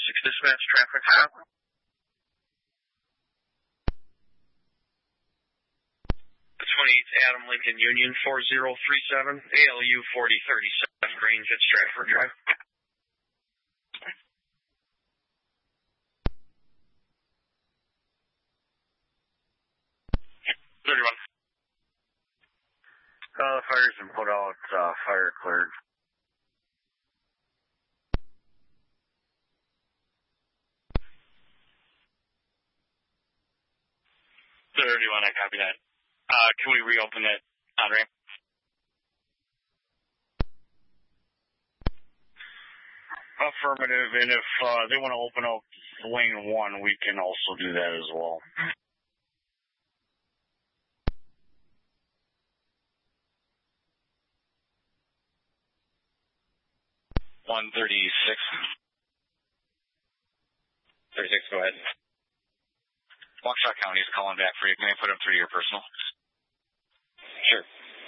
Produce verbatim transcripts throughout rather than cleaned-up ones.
six dispatch traffic stop. twenty-eighth Adam Lincoln Union four zero three seven, A L U forty thirty-seven, range at Stratford Drive. thirty-one. Uh, the fire's been put out, uh, fire cleared. thirty-one, I copy that. Uh, can we reopen it on ramp? Affirmative, and if uh, they want to open up lane one, we can also do that as well. one thirty-six. thirty-six, go ahead. Waukesha County is calling back for you. Can I put them through your personal? Sure.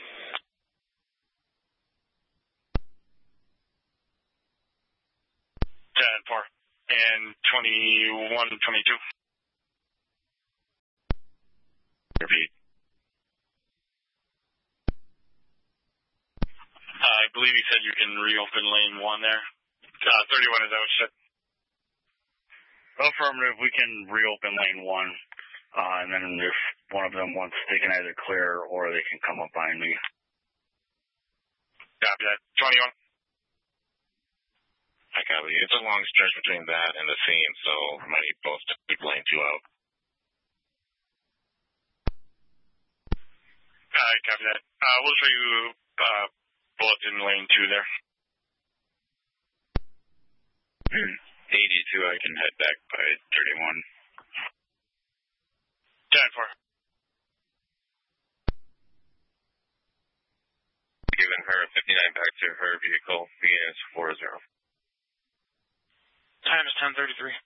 ten four. And twenty-one twenty-two. Repeat. Uh, I believe you said you can reopen lane one there. Uh, thirty-one, is that what you said? Affirmative, we can reopen lane one, uh, and then if one of them wants, they can either clear or they can come up behind me. Copy that. twenty-one. I copy. It's a long stretch between that and the scene, so we might need both to keep lane two out. I copy that. Uh, we'll show you uh, bullets in lane two there. eighty-two, I can head back by thirty-one. ten four. Giving her a fifty-nine back to her vehicle, begins four zero. Time is ten thirty-three.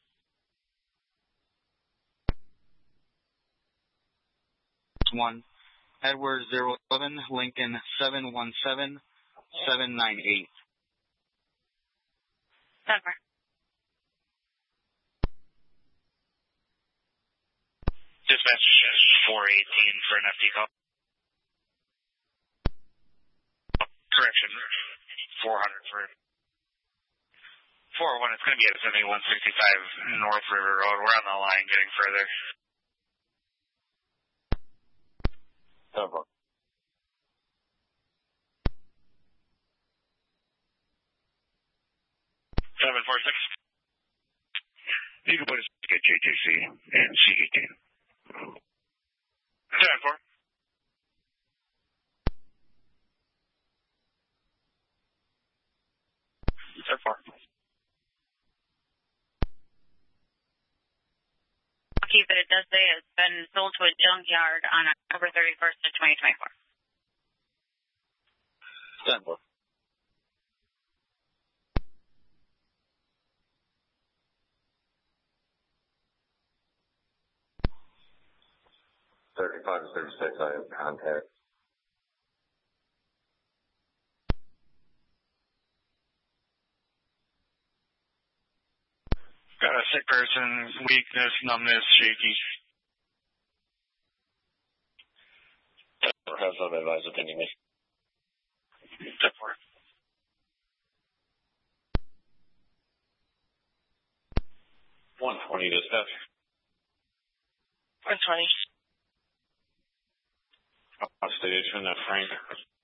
one. Edward zero eleven, Lincoln seven one seven, seven nine eight. Denver. Dispatch four eighteen for an F D call. Correction, four hundred for four oh one. It's going to be at seventy-one sixty-five North River Road. We're on the line getting further. Denver. seven four six. You can put a stick at J J C and C eighteen. ten four. ten four. Okay, but it does say it's been sold to a junkyard on October thirty-first of twenty twenty-four. ten four. thirty-five to thirty-six, I have contact. Got a sick person, weakness, numbness, shaky. Or have some advice opinion. ten four. one twenty dispatch. one twenty. Station at Frank.